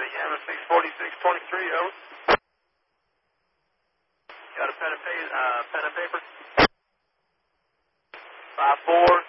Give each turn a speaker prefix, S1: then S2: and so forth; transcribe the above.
S1: Yamaha 64623, over. Got a pen and paper? 5-4.